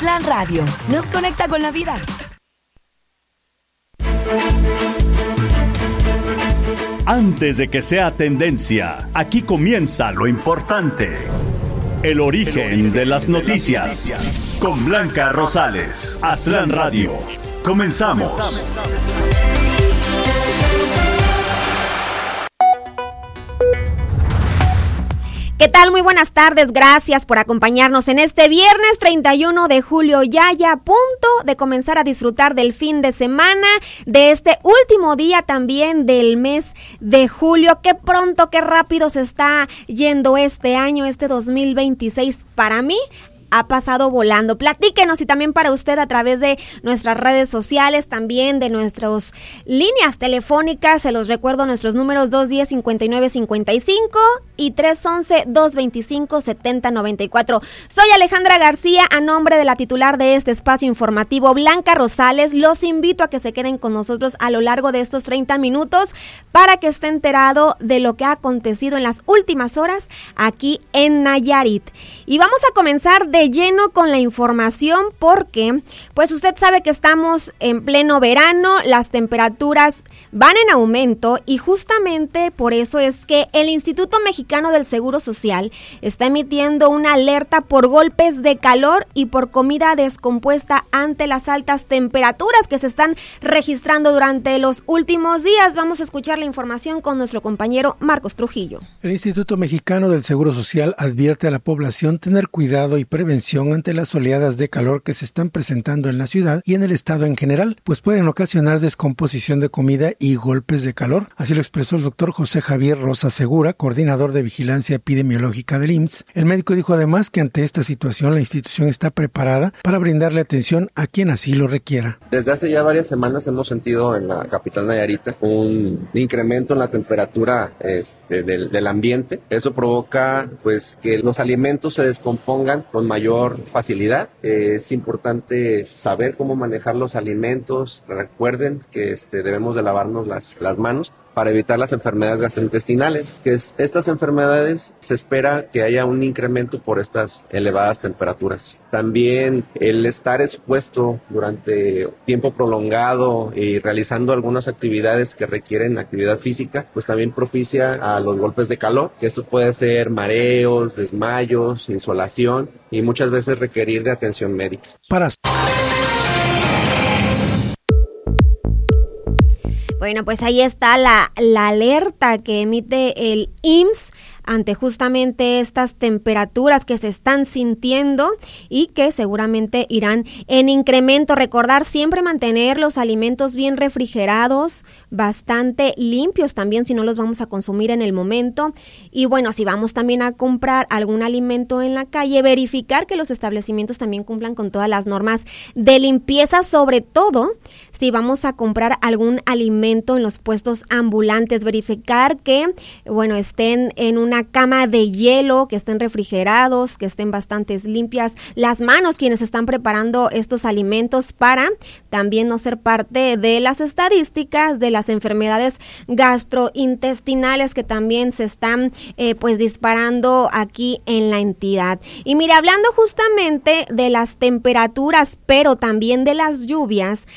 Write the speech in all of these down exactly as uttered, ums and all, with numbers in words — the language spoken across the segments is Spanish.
Aztlán Radio, nos conecta con la vida. Antes de que sea tendencia, aquí comienza lo importante. El origen, El origen de las noticias. De las noticias. Con Blanca Rosales. Aztlán Radio. Comenzamos. Comenzamos. ¿Qué tal? Muy buenas tardes, gracias por acompañarnos en este viernes treinta y uno de julio, ya ya a punto de comenzar a disfrutar del fin de semana, de este último día también del mes de julio. Qué pronto, qué rápido se está yendo este año, este dos mil veintiséis para mí. Ha pasado volando. Platíquenos, y también para usted a través de nuestras redes sociales, también de nuestras líneas telefónicas. Se los recuerdo, nuestros números dos uno cero, cincuenta y nueve cincuenta y cinco y tres once, dos veinticinco, setenta noventa y cuatro. Soy Alejandra García, a nombre de la titular de este espacio informativo, Blanca Rosales. Los invito a que se queden con nosotros a lo largo de estos treinta minutos para que esté enterado de lo que ha acontecido en las últimas horas aquí en Nayarit. Y vamos a comenzar de lleno con la información porque, pues usted sabe que estamos en pleno verano, las temperaturas van en aumento y justamente por eso es que el Instituto Mexicano del Seguro Social está emitiendo una alerta por golpes de calor y por comida descompuesta ante las altas temperaturas que se están registrando durante los últimos días. Vamos a escuchar la información con nuestro compañero Marcos Trujillo. El Instituto Mexicano del Seguro Social advierte a la población tener cuidado y prevención ante las oleadas de calor que se están presentando en la ciudad y en el estado en general, pues pueden ocasionar descomposición de comida y golpes de calor. Así lo expresó el doctor José Javier Rosa Segura, coordinador de vigilancia epidemiológica del I M S S. El médico dijo además que ante esta situación la institución está preparada para brindarle atención a quien así lo requiera. Desde hace ya varias semanas hemos sentido en la capital Nayarita un incremento en la temperatura este, del, del ambiente. Eso provoca pues que los alimentos se descompongan con mayor facilidad. Eh, es importante saber cómo manejar los alimentos. Recuerden que este, debemos de lavarnos las, las manos para evitar las enfermedades gastrointestinales, que es, estas enfermedades se espera que haya un incremento por estas elevadas temperaturas. También el estar expuesto durante tiempo prolongado y realizando algunas actividades que requieren actividad física, pues también propicia a los golpes de calor, que esto puede ser mareos, desmayos, insolación y muchas veces requerir de atención médica. Para Bueno, pues ahí está la, la alerta que emite el I M S S ante justamente estas temperaturas que se están sintiendo y que seguramente irán en incremento. Recordar siempre mantener los alimentos bien refrigerados, bastante limpios también si no los vamos a consumir en el momento. Y bueno, si vamos también a comprar algún alimento en la calle, verificar que los establecimientos también cumplan con todas las normas de limpieza, sobre todo si vamos a comprar algún alimento en los puestos ambulantes, verificar que, bueno, estén en una cama de hielo, que estén refrigerados, que estén bastante limpias las manos quienes están preparando estos alimentos para también no ser parte de las estadísticas de las enfermedades gastrointestinales que también se están eh, pues disparando aquí en la entidad. Y mire, hablando justamente de las temperaturas, pero también de las lluvias,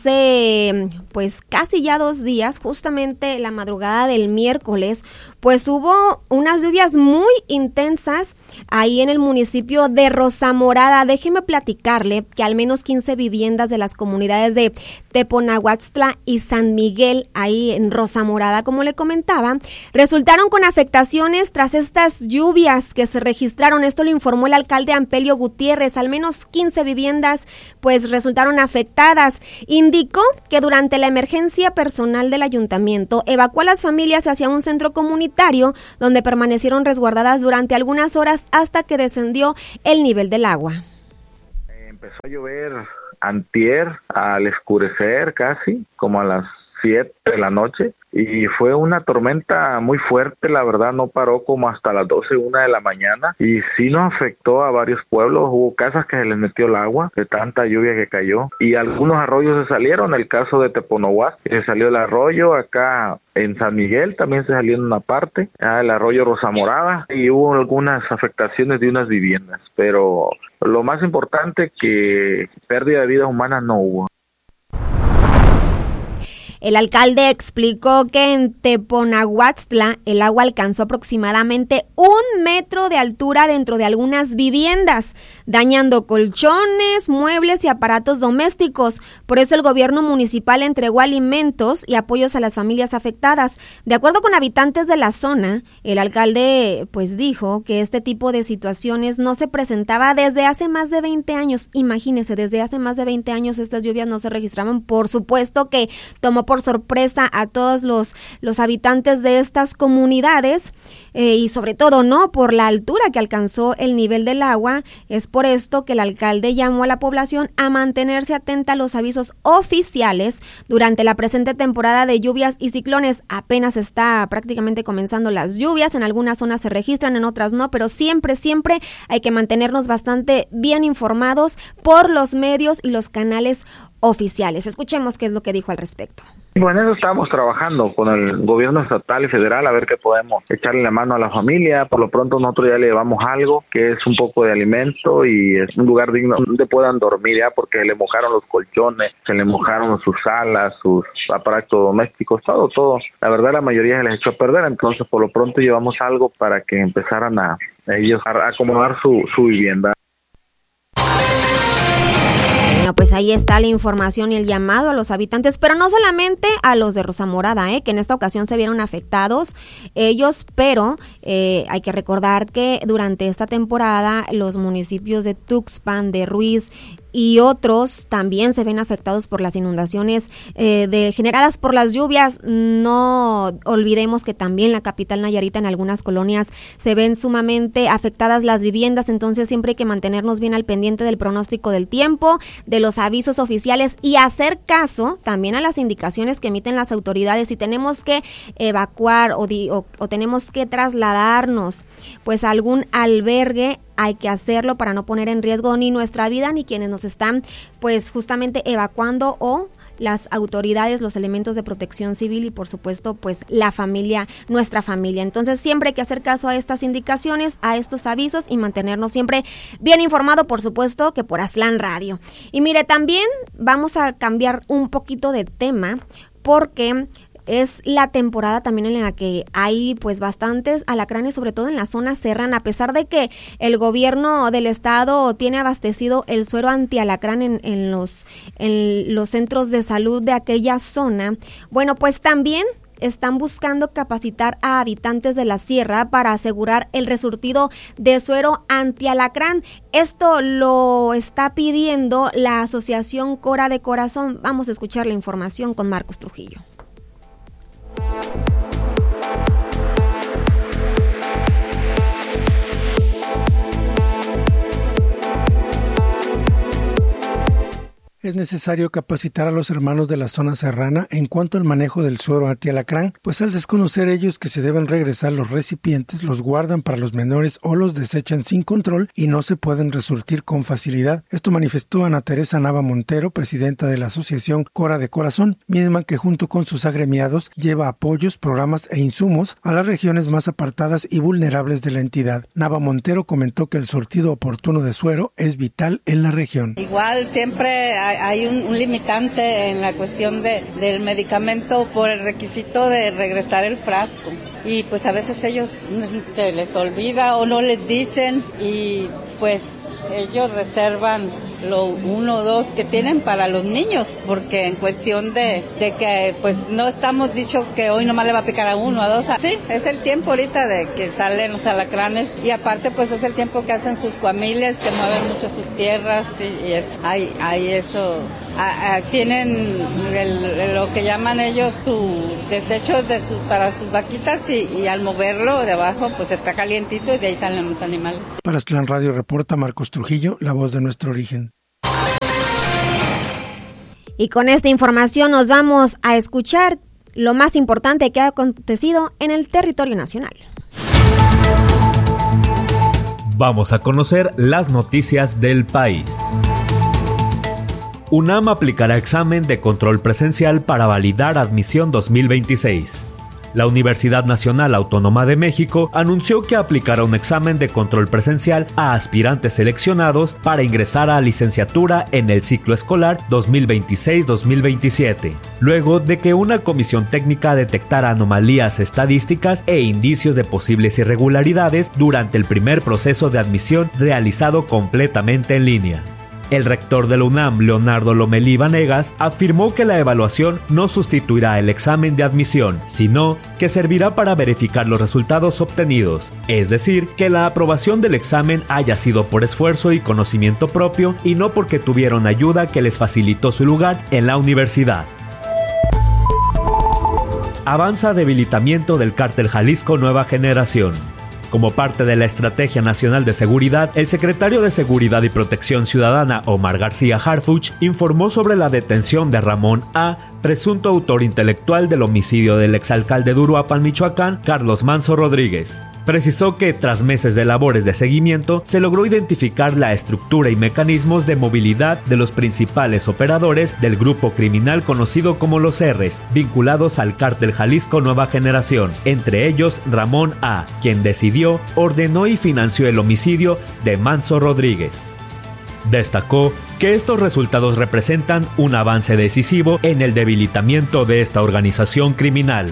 hace pues casi ya dos días, justamente la madrugada del miércoles, pues hubo unas lluvias muy intensas ahí en el municipio de Rosa Morada. Déjeme platicarle que al menos quince viviendas de las comunidades de Teponahuatztla y San Miguel, ahí en Rosa Morada, como le comentaba, resultaron con afectaciones tras estas lluvias que se registraron. Esto lo informó el alcalde Ampelio Gutiérrez. Al menos quince viviendas pues resultaron afectadas. Indicó que durante la emergencia personal del ayuntamiento evacuó a las familias hacia un centro comunitario donde permanecieron resguardadas durante algunas horas hasta que descendió el nivel del agua. Empezó a llover antier al escurecer casi, como a las siete de la noche, y fue una tormenta muy fuerte, la verdad no paró como hasta las doce, una de la mañana, y sí nos afectó a varios pueblos. Hubo casas que se les metió el agua de tanta lluvia que cayó, y algunos arroyos se salieron. El caso de Teponohuas, se salió el arroyo. Acá en San Miguel también se salió en una parte, el arroyo Rosa Morada, y hubo algunas afectaciones de unas viviendas, pero lo lo más importante que pérdida de vidas humanas no hubo. El alcalde explicó que en Teponahuatztla el agua alcanzó aproximadamente un metro de altura dentro de algunas viviendas, dañando colchones, muebles y aparatos domésticos. Por eso el gobierno municipal entregó alimentos y apoyos a las familias afectadas. De acuerdo con habitantes de la zona, el alcalde pues dijo que este tipo de situaciones no se presentaba desde hace más de veinte años. Imagínense, desde hace más de veinte años estas lluvias no se registraban. Por supuesto que tomó por sorpresa a todos los, los habitantes de estas comunidades eh, y sobre todo no por la altura que alcanzó el nivel del agua. Es por esto que el alcalde llamó a la población a mantenerse atenta a los avisos oficiales durante la presente temporada de lluvias y ciclones. Apenas está prácticamente comenzando las lluvias, en algunas zonas se registran, en otras no, pero siempre, siempre hay que mantenernos bastante bien informados por los medios y los canales oficiales. Escuchemos qué es lo que dijo al respecto. Bueno, eso estamos trabajando con el gobierno estatal y federal a ver qué podemos echarle la mano a la familia. Por lo pronto nosotros ya le llevamos algo, que es un poco de alimento y es un lugar digno donde puedan dormir ya, porque le mojaron los colchones, se le mojaron sus salas, sus aparatos domésticos, todo, todo. La verdad la mayoría se les echó a perder, entonces por lo pronto llevamos algo para que empezaran a, a ellos a acomodar su, su vivienda. Bueno, pues ahí está la información y el llamado a los habitantes, pero no solamente a los de Rosa Morada, ¿eh? que en esta ocasión se vieron afectados ellos, pero eh, hay que recordar que durante esta temporada los municipios de Tuxpan, de Ruiz y otros también se ven afectados por las inundaciones eh, de, generadas por las lluvias. No olvidemos que también la capital Nayarita, en algunas colonias se ven sumamente afectadas las viviendas, entonces siempre hay que mantenernos bien al pendiente del pronóstico del tiempo, de los avisos oficiales y hacer caso también a las indicaciones que emiten las autoridades. Si tenemos que evacuar o, di, o, o tenemos que trasladarnos pues a algún albergue, hay que hacerlo para no poner en riesgo ni nuestra vida ni quienes nos están pues justamente evacuando o las autoridades, los elementos de protección civil y por supuesto pues la familia, nuestra familia. Entonces siempre hay que hacer caso a estas indicaciones, a estos avisos y mantenernos siempre bien informado, por supuesto que por Aztlán Radio. Y mire, también vamos a cambiar un poquito de tema porque es la temporada también en la que hay pues bastantes alacranes, sobre todo en la zona serrana, a pesar de que el gobierno del estado tiene abastecido el suero antialacrán en, en los en los centros de salud de aquella zona. Bueno, pues también están buscando capacitar a habitantes de la sierra para asegurar el resurtido de suero antialacrán. Esto lo está pidiendo la Asociación Cora de Corazón. Vamos a escuchar la información con Marcos Trujillo. Es necesario capacitar a los hermanos de la zona serrana en cuanto al manejo del suero antialacrán, pues al desconocer ellos que se deben regresar los recipientes, los guardan para los menores o los desechan sin control y no se pueden resurtir con facilidad. Esto manifestó Ana Teresa Nava Montero, presidenta de la Asociación Cora de Corazón, misma que junto con sus agremiados lleva apoyos, programas e insumos a las regiones más apartadas y vulnerables de la entidad. Nava Montero comentó que el surtido oportuno de suero es vital en la región. Igual siempre hay un, un limitante en la cuestión de, del medicamento por el requisito de regresar el frasco y pues a veces ellos se les olvida o no les dicen y pues ellos reservan lo uno o dos que tienen para los niños, porque en cuestión de, de que pues no estamos dicho que hoy nomás le va a picar a uno, a dos, a, sí, es el tiempo ahorita de que salen los alacranes y aparte pues es el tiempo que hacen sus familias, que mueven mucho sus tierras y, y es, hay, hay eso, a, a, tienen el, lo que llaman ellos su desecho de su, para sus vaquitas y, y al moverlo de abajo pues está calientito y de ahí salen los animales. Para Aztlán Radio reporta Marcos Trujillo, la voz de nuestro origen. Y con esta información nos vamos a escuchar lo más importante que ha acontecido en el territorio nacional. Vamos a conocer las noticias del país. UNAM aplicará examen de control presencial para validar admisión dos mil veintiséis. La Universidad Nacional Autónoma de México anunció que aplicará un examen de control presencial a aspirantes seleccionados para ingresar a licenciatura en el ciclo escolar dos mil veintiséis dos mil veintisiete, luego de que una comisión técnica detectara anomalías estadísticas e indicios de posibles irregularidades durante el primer proceso de admisión realizado completamente en línea. El rector de la UNAM, Leonardo Lomelí Vanegas, afirmó que la evaluación no sustituirá el examen de admisión, sino que servirá para verificar los resultados obtenidos, es decir, que la aprobación del examen haya sido por esfuerzo y conocimiento propio y no porque tuvieron ayuda que les facilitó su lugar en la universidad. Avanza debilitamiento del Cártel Jalisco Nueva Generación. Como parte de la Estrategia Nacional de Seguridad, el secretario de Seguridad y Protección Ciudadana, Omar García Harfuch, informó sobre la detención de Ramón A., presunto autor intelectual del homicidio del exalcalde de Uruapan, Michoacán, Carlos Manso Rodríguez. Precisó que, tras meses de labores de seguimiento, se logró identificar la estructura y mecanismos de movilidad de los principales operadores del grupo criminal conocido como Los R's, vinculados al Cártel Jalisco Nueva Generación, entre ellos Ramón A., quien decidió, ordenó y financió el homicidio de Manso Rodríguez. Destacó que estos resultados representan un avance decisivo en el debilitamiento de esta organización criminal.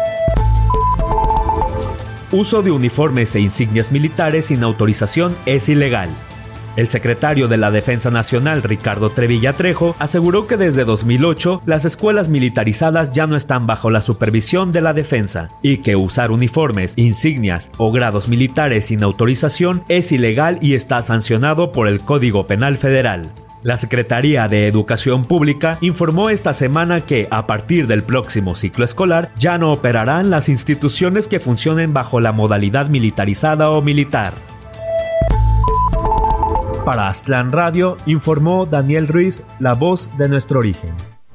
Uso de uniformes e insignias militares sin autorización es ilegal. El secretario de la Defensa Nacional, Ricardo Trevilla Trejo, aseguró que desde dos mil ocho las escuelas militarizadas ya no están bajo la supervisión de la defensa y que usar uniformes, insignias o grados militares sin autorización es ilegal y está sancionado por el Código Penal Federal. La Secretaría de Educación Pública informó esta semana que, a partir del próximo ciclo escolar, ya no operarán las instituciones que funcionen bajo la modalidad militarizada o militar. Para Aztlán Radio, informó Daniel Ruiz, la voz de nuestro origen.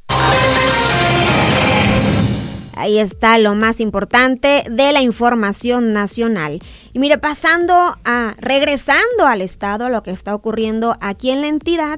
Ahí está lo más importante de la información nacional. Y mire, pasando a, regresando al estado, lo que está ocurriendo aquí en la entidad,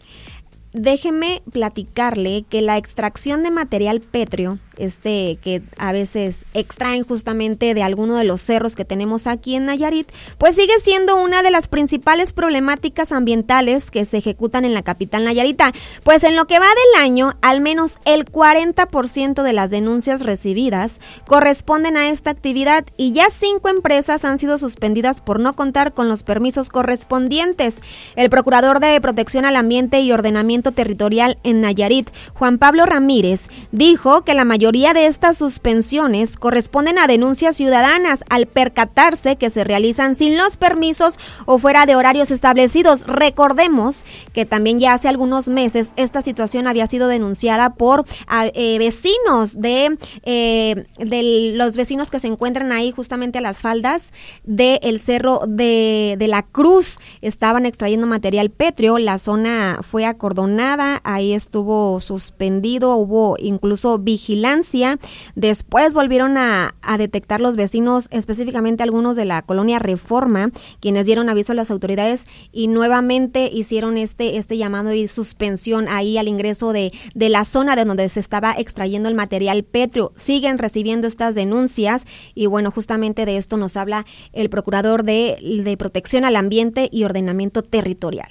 déjeme platicarle que la extracción de material pétreo, este que a veces extraen justamente de alguno de los cerros que tenemos aquí en Nayarit, pues sigue siendo una de las principales problemáticas ambientales que se ejecutan en la capital nayarita. Pues en lo que va del año, al menos el cuarenta por ciento de las denuncias recibidas corresponden a esta actividad y ya cinco empresas han sido suspendidas por no contar con los permisos correspondientes. El procurador de Protección al Ambiente y Ordenamiento Territorial en Nayarit, Juan Pablo Ramírez, dijo que la mayoría de estas suspensiones corresponden a denuncias ciudadanas al percatarse que se realizan sin los permisos o fuera de horarios establecidos. Recordemos que también ya hace algunos meses esta situación había sido denunciada por eh, vecinos de, eh, de los vecinos que se encuentran ahí justamente a las faldas del cerro de, de la Cruz. Estaban extrayendo material pétreo, la zona fue acordonada, ahí estuvo suspendido, hubo incluso vigilancia. Después volvieron a, a detectar los vecinos, específicamente algunos de la colonia Reforma, quienes dieron aviso a las autoridades y nuevamente hicieron este, este llamado y suspensión ahí al ingreso de, de la zona de donde se estaba extrayendo el material pétreo. Siguen recibiendo estas denuncias y bueno, justamente de esto nos habla el procurador de, de Protección al Ambiente y Ordenamiento Territorial.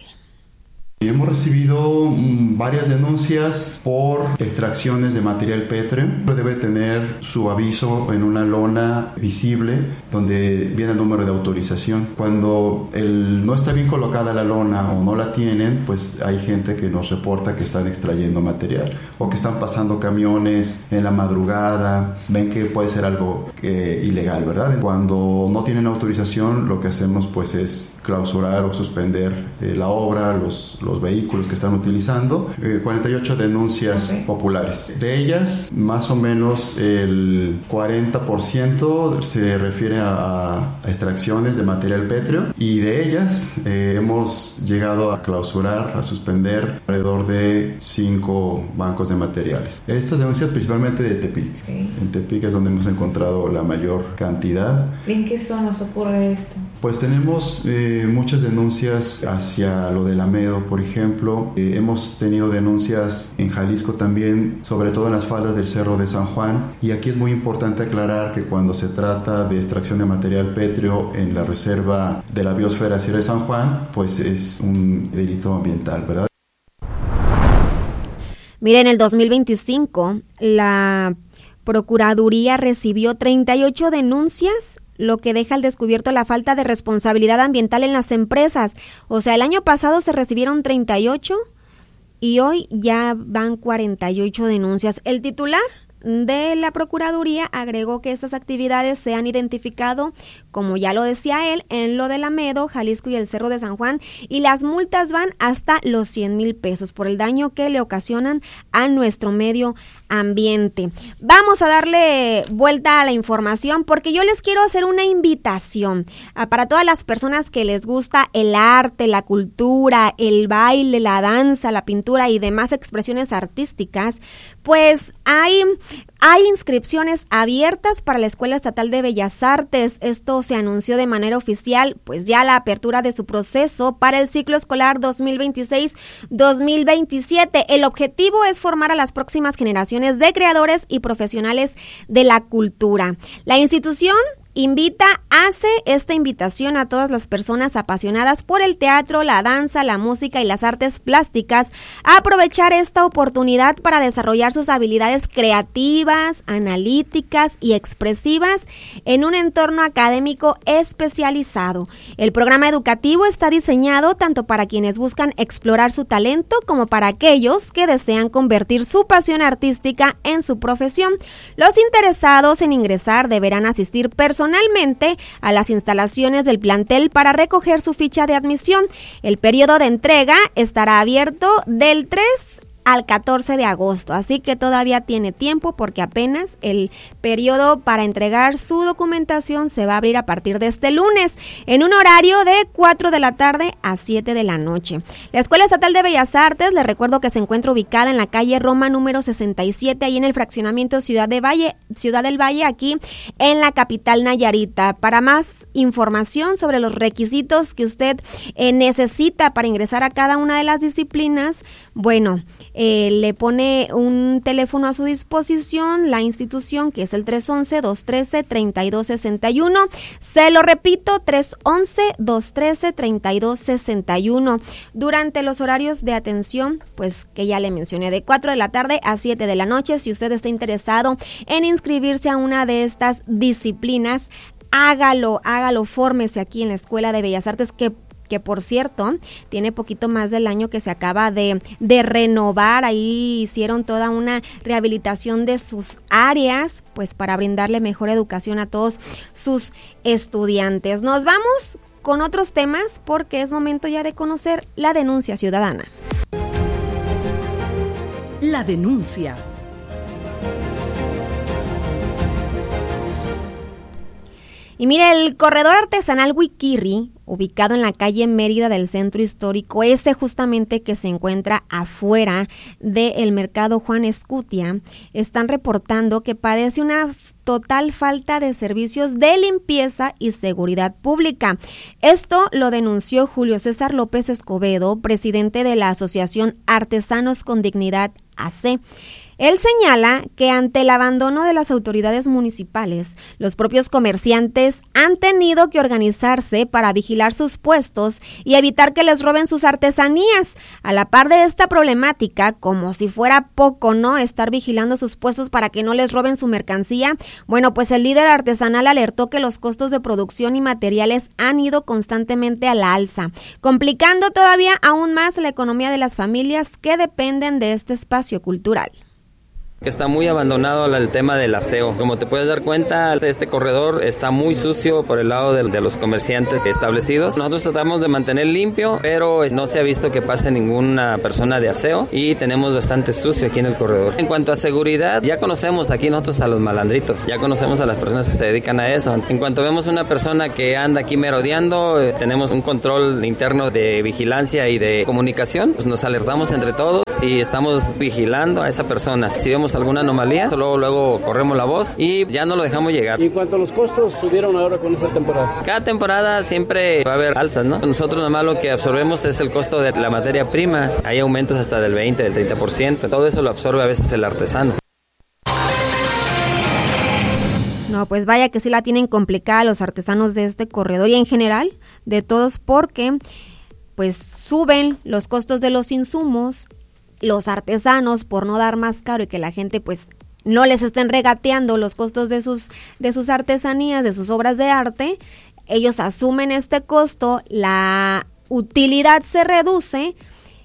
Hemos recibido varias denuncias por extracciones de material pétreo. Debe tener su aviso en una lona visible donde viene el número de autorización. Cuando el, no está bien colocada la lona o no la tienen, pues hay gente que nos reporta que están extrayendo material o que están pasando camiones en la madrugada. Ven que puede ser algo que, ilegal, ¿verdad? Cuando no tienen autorización, lo que hacemos pues es clausurar o suspender eh, la obra, los los vehículos que están utilizando, eh, cuarenta y ocho denuncias okay. populares. De ellas, más o menos el cuarenta por ciento se refiere a, a extracciones de material pétreo y de ellas eh, hemos llegado a clausurar, a suspender alrededor de cinco bancos de materiales. Estas denuncias principalmente de Tepic. Okay. En Tepic es donde hemos encontrado la mayor cantidad. ¿En qué zonas ocurre esto? Pues tenemos eh, muchas denuncias hacia lo del Amedo, por Por ejemplo, eh, hemos tenido denuncias en Jalisco también, sobre todo en las faldas del Cerro de San Juan, y aquí es muy importante aclarar que cuando se trata de extracción de material pétreo en la reserva de la biosfera Sierra de San Juan, pues es un delito ambiental, ¿verdad? Mire, en el dos mil veinticinco, la Procuraduría recibió treinta y ocho denuncias, lo que deja al descubierto la falta de responsabilidad ambiental en las empresas. O sea, el año pasado se recibieron treinta y ocho y hoy ya van cuarenta y ocho denuncias. El titular de la Procuraduría agregó que esas actividades se han identificado, como ya lo decía él, en lo de Lamedo, Jalisco y el Cerro de San Juan, y las multas van hasta los cien mil pesos por el daño que le ocasionan a nuestro medio ambiente. Vamos a darle vuelta a la información porque yo les quiero hacer una invitación a, para todas las personas que les gusta el arte, la cultura, el baile, la danza, la pintura y demás expresiones artísticas. Pues hay Hay inscripciones abiertas para la Escuela Estatal de Bellas Artes. Esto se anunció de manera oficial, pues ya la apertura de su proceso para el ciclo escolar dos mil veintiséis dos mil veintisiete. El objetivo es formar a las próximas generaciones de creadores y profesionales de la cultura. La institución invita, hace esta invitación a todas las personas apasionadas por el teatro, la danza, la música y las artes plásticas a aprovechar esta oportunidad para desarrollar sus habilidades creativas, analíticas y expresivas en un entorno académico especializado. El programa educativo está diseñado tanto para quienes buscan explorar su talento como para aquellos que desean convertir su pasión artística en su profesión. Los interesados en ingresar deberán asistir personalmente personalmente a las instalaciones del plantel para recoger su ficha de admisión. El periodo de entrega estará abierto del tres al catorce de agosto, así que todavía tiene tiempo porque apenas el periodo para entregar su documentación se va a abrir a partir de este lunes en un horario de cuatro de la tarde a siete de la noche. La Escuela Estatal de Bellas Artes, les recuerdo que se encuentra ubicada en la calle Roma número sesenta y siete, ahí en el fraccionamiento Ciudad de Valle, Ciudad del Valle, aquí en la capital nayarita. Para más información sobre los requisitos que usted eh, necesita para ingresar a cada una de las disciplinas, bueno, Eh, le pone un teléfono a su disposición la institución, que es el tres once, dos trece, treinta y dos sesenta y uno. Se lo repito, tres once, dos trece, treinta y dos sesenta y uno. Durante los horarios de atención, pues que ya le mencioné, de cuatro de la tarde a siete de la noche. Si usted está interesado en inscribirse a una de estas disciplinas, hágalo, hágalo, fórmese aquí en la Escuela de Bellas Artes, que que por cierto, tiene poquito más del año que se acaba de, de renovar. Ahí hicieron toda una rehabilitación de sus áreas, pues para brindarle mejor educación a todos sus estudiantes. Nos vamos con otros temas porque es momento ya de conocer la denuncia ciudadana. La denuncia. Y mire, el corredor artesanal Huiquirri, ubicado en la calle Mérida del centro histórico, ese justamente que se encuentra afuera del mercado Juan Escutia, están reportando que padece una total falta de servicios de limpieza y seguridad pública. Esto lo denunció Julio César López Escobedo, presidente de la Asociación Artesanos con Dignidad A C. Él señala que ante el abandono de las autoridades municipales, los propios comerciantes han tenido que organizarse para vigilar sus puestos y evitar que les roben sus artesanías. A la par de esta problemática, como si fuera poco, ¿no?, estar vigilando sus puestos para que no les roben su mercancía, bueno, pues el líder artesanal alertó que los costos de producción y materiales han ido constantemente a la alza, complicando todavía aún más la economía de las familias que dependen de este espacio cultural. Está muy abandonado el tema del aseo. Como te puedes dar cuenta, este corredor está muy sucio por el lado de, de los comerciantes establecidos. Nosotros tratamos de mantener limpio, pero no se ha visto que pase ninguna persona de aseo y tenemos bastante sucio aquí en el corredor. En cuanto a seguridad, ya conocemos aquí nosotros a los malandritos, ya conocemos a las personas que se dedican a eso. En cuanto vemos una persona que anda aquí merodeando, eh, tenemos un control interno de vigilancia y de comunicación, pues nos alertamos entre todos y estamos vigilando a esa persona. Si vemos vemos alguna anomalía, luego, luego corremos la voz y ya no lo dejamos llegar. Y en cuanto a los costos, ¿subieron ahora con esta temporada? Cada temporada siempre va a haber alzas, ¿no? Nosotros nomás lo que absorbemos es el costo de la materia prima. Hay aumentos hasta del veinte, del treinta por ciento. Todo eso lo absorbe a veces el artesano. No, pues vaya que sí la tienen complicada los artesanos de este corredor y en general de todos, porque pues suben los costos de los insumos, los artesanos por no dar más caro y que la gente pues no les estén regateando los costos de sus de sus artesanías, de sus obras de arte. Ellos asumen este costo, la utilidad se reduce,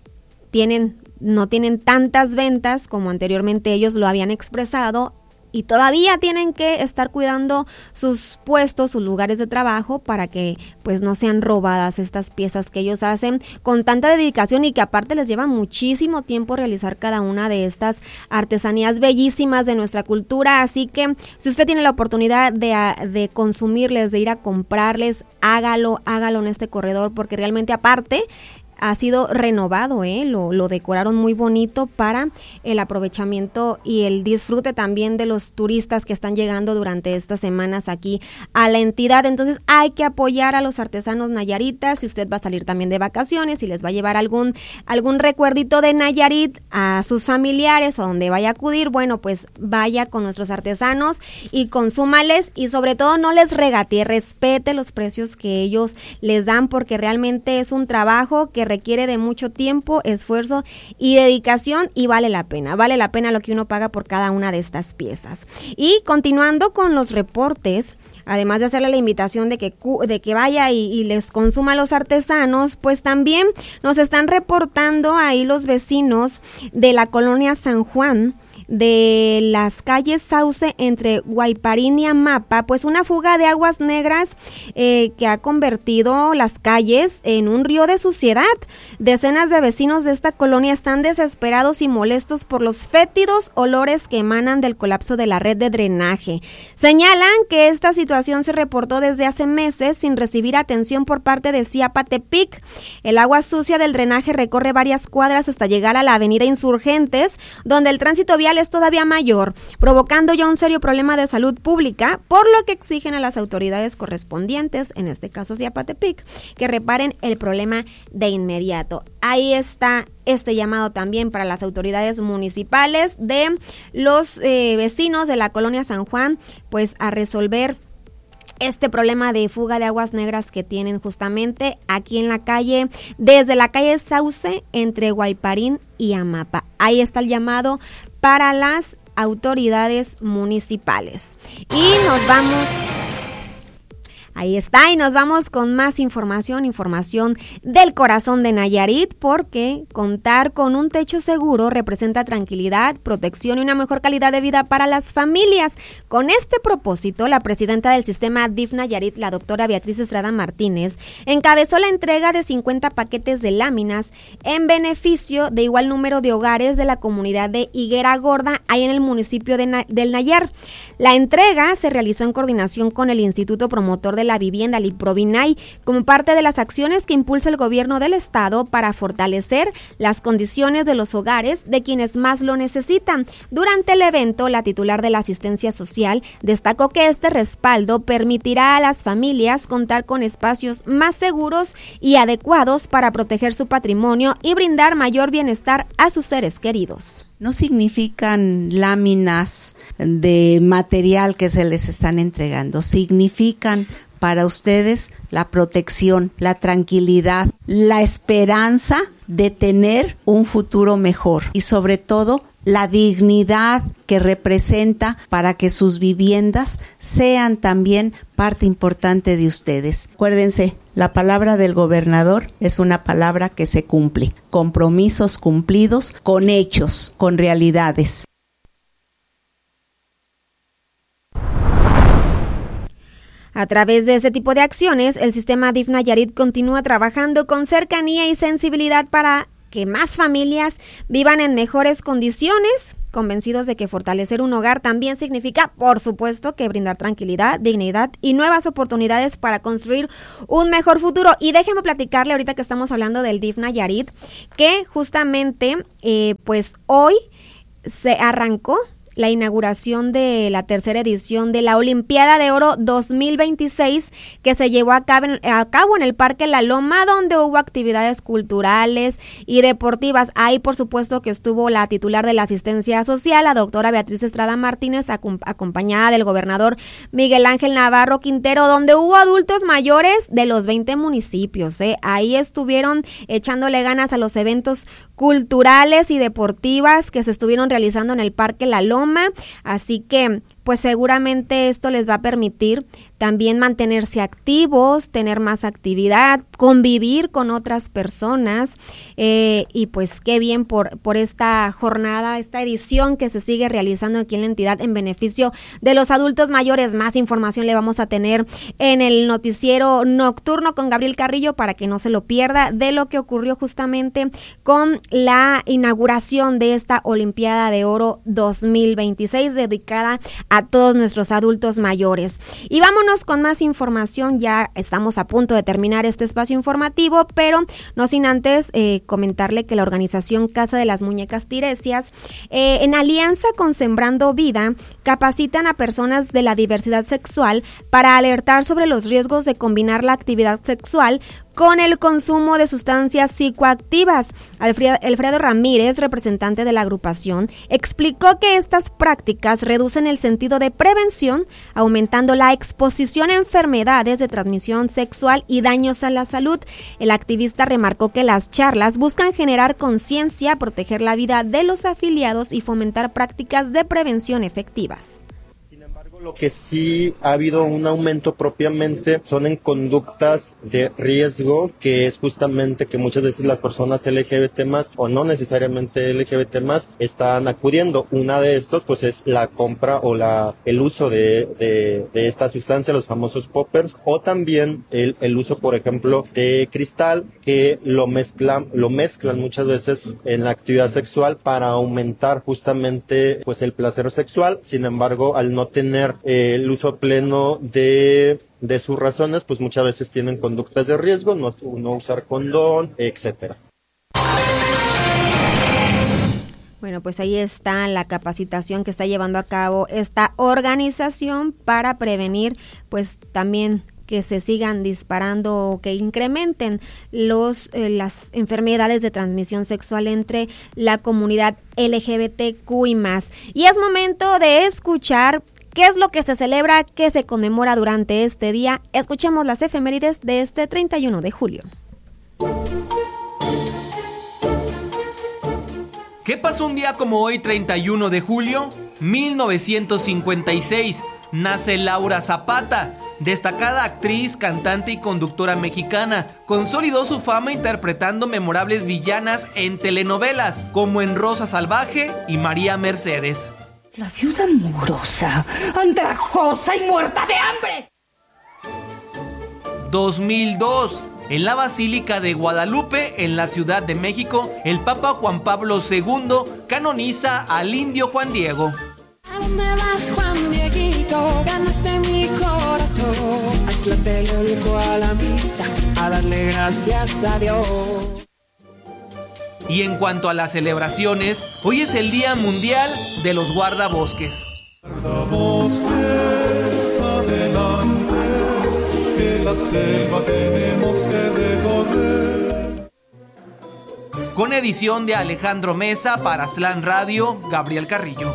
tienen no tienen tantas ventas como anteriormente ellos lo habían expresado, y todavía tienen que estar cuidando sus puestos, sus lugares de trabajo para que pues no sean robadas estas piezas que ellos hacen con tanta dedicación y que aparte les lleva muchísimo tiempo realizar cada una de estas artesanías bellísimas de nuestra cultura. Así que si usted tiene la oportunidad de, de consumirles, de ir a comprarles, hágalo, hágalo en este corredor, porque realmente aparte ha sido renovado, ¿eh? Lo, lo decoraron muy bonito para el aprovechamiento y el disfrute también de los turistas que están llegando durante estas semanas aquí a la entidad. Entonces hay que apoyar a los artesanos nayaritas. Si usted va a salir también de vacaciones y les va a llevar algún, algún recuerdito de Nayarit a sus familiares o a donde vaya a acudir, bueno, pues vaya con nuestros artesanos y consúmales, y sobre todo no les regatee, respete los precios que ellos les dan, porque realmente es un trabajo que requiere de mucho tiempo, esfuerzo y dedicación, y vale la pena, vale la pena lo que uno paga por cada una de estas piezas. Y continuando con los reportes, además de hacerle la invitación de que, de que vaya y, y les consuma a los artesanos, pues también nos están reportando ahí los vecinos de la colonia San Juan, de las calles Sauce entre Guayparín y Amapa, pues una fuga de aguas negras eh, que ha convertido las calles en un río de suciedad. Decenas de vecinos de esta colonia están desesperados y molestos por los fétidos olores que emanan del colapso de la red de drenaje. Señalan que esta situación se reportó desde hace meses sin recibir atención por parte de Ciapa Tepic. El agua sucia del drenaje recorre varias cuadras hasta llegar a la avenida Insurgentes, donde el tránsito vial es todavía mayor, provocando ya un serio problema de salud pública, por lo que exigen a las autoridades correspondientes, en este caso Ciapa Tepic, que reparen el problema de inmediato. Ahí está este llamado también para las autoridades municipales de los eh, vecinos de la colonia San Juan, pues a resolver este problema de fuga de aguas negras que tienen justamente aquí en la calle, desde la calle Sauce entre Guayparín y Amapa. Ahí está el llamado para las autoridades municipales. Y nos vamos... Ahí está, y nos vamos con más información, información del corazón de Nayarit, porque contar con un techo seguro representa tranquilidad, protección y una mejor calidad de vida para las familias. Con este propósito, la presidenta del sistema D I F Nayarit, la doctora Beatriz Estrada Martínez, encabezó la entrega de cincuenta paquetes de láminas en beneficio de igual número de hogares de la comunidad de Higuera Gorda, ahí en el municipio de Na- del Nayar. La entrega se realizó en coordinación con el Instituto Promotor de la Vivienda, el IPROVINAY, como parte de las acciones que impulsa el gobierno del estado para fortalecer las condiciones de los hogares de quienes más lo necesitan. Durante el evento, la titular de la asistencia social destacó que este respaldo permitirá a las familias contar con espacios más seguros y adecuados para proteger su patrimonio y brindar mayor bienestar a sus seres queridos. No significan láminas de material que se les están entregando, significan para ustedes la protección, la tranquilidad, la esperanza de tener un futuro mejor y sobre todo la dignidad que representa para que sus viviendas sean también parte importante de ustedes. Acuérdense, la palabra del gobernador es una palabra que se cumple. Compromisos cumplidos con hechos, con realidades. A través de este tipo de acciones, el sistema D I F Nayarit continúa trabajando con cercanía y sensibilidad para que más familias vivan en mejores condiciones, convencidos de que fortalecer un hogar también significa, por supuesto, que brindar tranquilidad, dignidad y nuevas oportunidades para construir un mejor futuro. Y déjeme platicarle ahorita que estamos hablando del D I F Nayarit, que justamente, eh, pues hoy se arrancó la inauguración de la tercera edición de la Olimpiada de Oro dos mil veintiséis, que se llevó a cabo, en, a cabo en el Parque La Loma, donde hubo actividades culturales y deportivas. Ahí, por supuesto, que estuvo la titular de la asistencia social, la doctora Beatriz Estrada Martínez, acom- acompañada del gobernador Miguel Ángel Navarro Quintero, donde hubo adultos mayores de los veinte municipios. ¿eh? Ahí estuvieron echándole ganas a los eventos culturales y deportivas que se estuvieron realizando en el Parque La Loma, así que pues seguramente esto les va a permitir también mantenerse activos, tener más actividad, convivir con otras personas, eh, y pues qué bien por, por esta jornada, esta edición que se sigue realizando aquí en la entidad en beneficio de los adultos mayores. Más información le vamos a tener en el noticiero nocturno con Gabriel Carrillo para que no se lo pierda de lo que ocurrió justamente con la inauguración de esta Olimpiada de Oro dos mil veintiséis dedicada a todos nuestros adultos mayores. Y vámonos con más información, ya estamos a punto de terminar este espacio informativo, pero no sin antes eh, comentarle que la organización Casa de las Muñecas Tiresias, eh, en alianza con Sembrando Vida, capacitan a personas de la diversidad sexual para alertar sobre los riesgos de combinar la actividad sexual con el consumo de sustancias psicoactivas. Alfredo, Alfredo Ramírez, representante de la agrupación, explicó que estas prácticas reducen el sentido de prevención, aumentando la exposición a enfermedades de transmisión sexual y daños a la salud. El activista remarcó que las charlas buscan generar conciencia, proteger la vida de los afiliados y fomentar prácticas de prevención efectivas. Lo que sí ha habido un aumento propiamente son en conductas de riesgo, que es justamente que muchas veces las personas L G B T más o no necesariamente L G B T más están acudiendo. Una de estos pues es la compra o la el uso de, de, de esta sustancia, los famosos poppers, o también el, el uso, por ejemplo, de cristal, que lo mezclan, lo mezclan muchas veces en la actividad sexual para aumentar justamente pues el placer sexual. Sin embargo, al no tener el uso pleno de, de sus razones, pues muchas veces tienen conductas de riesgo, no, no usar condón, etcétera. Bueno, pues ahí está la capacitación que está llevando a cabo esta organización para prevenir, pues también que se sigan disparando o que incrementen los eh, las enfermedades de transmisión sexual entre la comunidad L G B T Q y más. Y es momento de escuchar qué es lo que se celebra, qué se conmemora durante este día. Escuchemos las efemérides de este treinta y uno de julio. ¿Qué pasó un día como hoy, treinta y uno de julio? mil novecientos cincuenta y seis. Nace Laura Zapata, destacada actriz, cantante y conductora mexicana. Consolidó su fama interpretando memorables villanas en telenovelas, como en Rosa Salvaje y María Mercedes. La viuda mugrosa, andrajosa y muerta de hambre. dos mil dos. En la Basílica de Guadalupe, en la Ciudad de México, el Papa Juan Pablo segundo canoniza al indio Juan Diego. ¿A dónde vas, Juan Dieguito? Ganaste mi corazón. Atlante le dijo a la misa a darle gracias a Dios. Y en cuanto a las celebraciones, hoy es el Día Mundial de los Guardabosques. Guardabosques, adelante, que la selva tenemos que recorrer. Con edición de Alejandro Mesa para Aslan Radio, Gabriel Carrillo.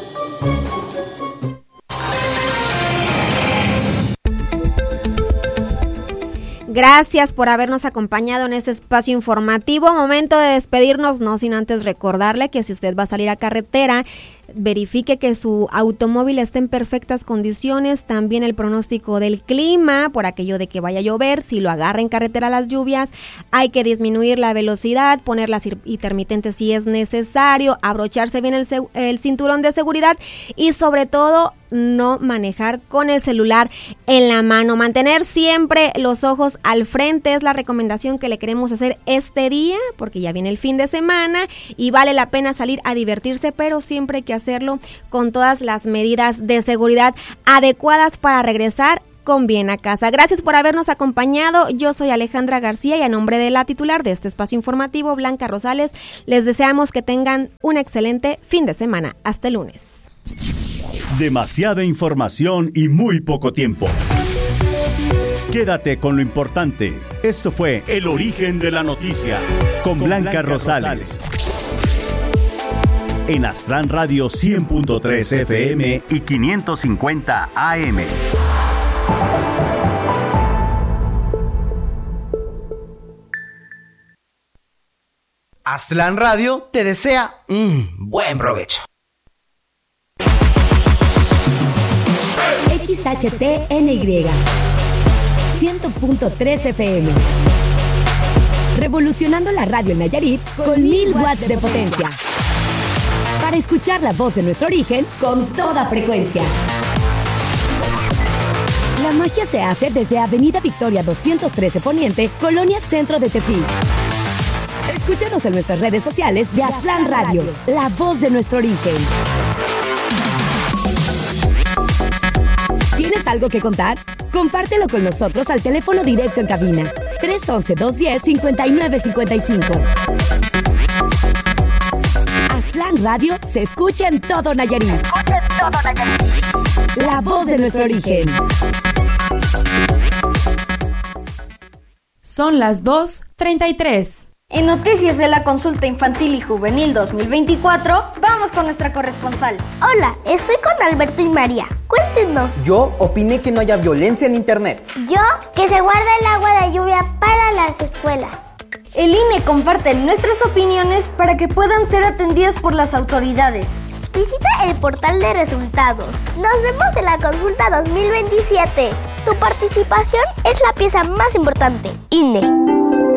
Gracias por habernos acompañado en este espacio informativo. Momento de despedirnos, no sin antes recordarle que si usted va a salir a carretera, verifique que su automóvil esté en perfectas condiciones. También el pronóstico del clima, por aquello de que vaya a llover, si lo agarra en carretera las lluvias, hay que disminuir la velocidad, poner las intermitentes si es necesario, abrocharse bien el, el cinturón de seguridad y sobre todo no manejar con el celular en la mano. Mantener siempre los ojos al frente es la recomendación que le queremos hacer este día, porque ya viene el fin de semana y vale la pena salir a divertirse, pero siempre hay que hacerlo con todas las medidas de seguridad adecuadas para regresar con bien a casa. Gracias por habernos acompañado. Yo soy Alejandra García y a nombre de la titular de este espacio informativo, Blanca Rosales, les deseamos que tengan un excelente fin de semana. Hasta el lunes. Demasiada información y muy poco tiempo. Quédate con lo importante. Esto fue El Origen de la Noticia con, con Blanca, Blanca Rosales. Rosales. En Aztlán Radio cien punto tres F M y quinientos cincuenta A M. Aztlán Radio te desea un buen provecho. X H T N Y cien punto tres F M. Revolucionando la radio en Nayarit con mil watts de potencia. Para escuchar la voz de nuestro origen con toda frecuencia. La magia se hace desde Avenida Victoria doscientos trece Poniente, Colonia Centro de Tepic. Escúchanos en nuestras redes sociales de Aztlán Radio, la voz de nuestro origen. ¿Tienes algo que contar? Compártelo con nosotros al teléfono directo en cabina tres once, dos diez, cincuenta y nueve cincuenta y cinco. Aztlán Radio se escucha en todo Nayarit. Se escucha en todo Nayarit. La voz de nuestro origen. Son las dos treinta y tres. En Noticias de la Consulta Infantil y Juvenil dos mil veinticuatro, vamos con nuestra corresponsal. Hola, estoy con Alberto y María. Cuéntenos. Yo opiné que no haya violencia en internet. Yo, que se guarda el agua de lluvia para las escuelas. El I N E comparte nuestras opiniones para que puedan ser atendidas por las autoridades. Visita el portal de resultados. Nos vemos en la consulta dos mil veintisiete. Tu participación es la pieza más importante. I N E.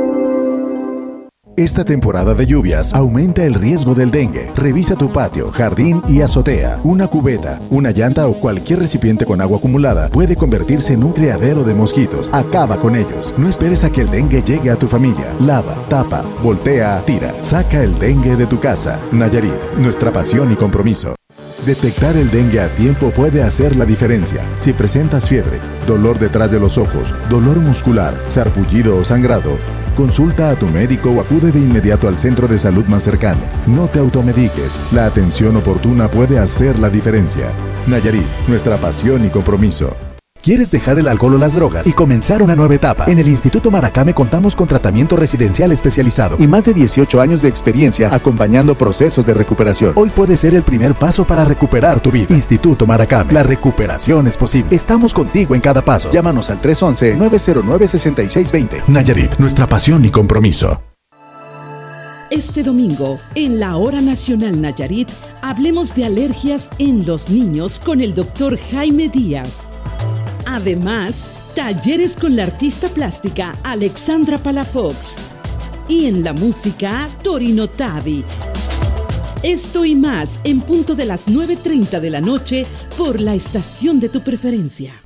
Esta temporada de lluvias aumenta el riesgo del dengue. Revisa tu patio, jardín y azotea. Una cubeta, una llanta o cualquier recipiente con agua acumulada puede convertirse en un criadero de mosquitos. Acaba con ellos. No esperes a que el dengue llegue a tu familia. Lava, tapa, voltea, tira. Saca el dengue de tu casa. Nayarit, nuestra pasión y compromiso. Detectar el dengue a tiempo puede hacer la diferencia. Si presentas fiebre, dolor detrás de los ojos, dolor muscular, sarpullido o sangrado, consulta a tu médico o acude de inmediato al centro de salud más cercano. No te automediques. La atención oportuna puede hacer la diferencia. Nayarit, nuestra pasión y compromiso. ¿Quieres dejar el alcohol o las drogas y comenzar una nueva etapa? En el Instituto Maracame contamos con tratamiento residencial especializado y más de dieciocho años de experiencia acompañando procesos de recuperación. Hoy puede ser el primer paso para recuperar tu vida. Instituto Maracame, la recuperación es posible. Estamos contigo en cada paso. Llámanos al tres once, nueve cero nueve, seis seis dos cero. Nayarit, nuestra pasión y compromiso. Este domingo, en la Hora Nacional Nayarit, hablemos de alergias en los niños con el doctor Jaime Díaz. Además, talleres con la artista plástica Alexandra Palafox. Y en la música, Torino Tavi. Esto y más en punto de las nueve treinta de la noche por la estación de tu preferencia.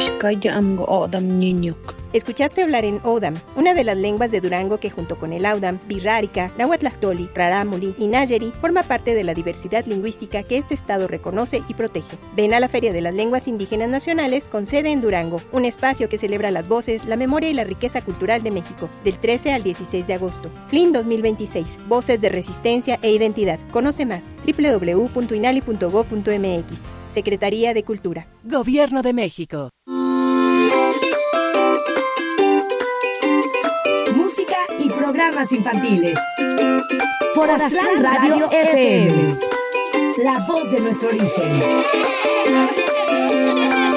Escuchaste hablar en Odam, una de las lenguas de Durango que junto con el Audam, Birrárica, Nahuatlactoli, Rarámuri y Nayeri forma parte de la diversidad lingüística que este estado reconoce y protege. Ven a la Feria de las Lenguas Indígenas Nacionales con sede en Durango, un espacio que celebra las voces, la memoria y la riqueza cultural de México, del trece al dieciséis de agosto. F L I N dos mil veintiséis, Voces de Resistencia e Identidad. Conoce más, doble u doble u doble u punto inali punto gob punto m x. Secretaría de Cultura. Gobierno de México. Música y programas infantiles. Por Aztlán Radio F M. La voz de nuestro origen.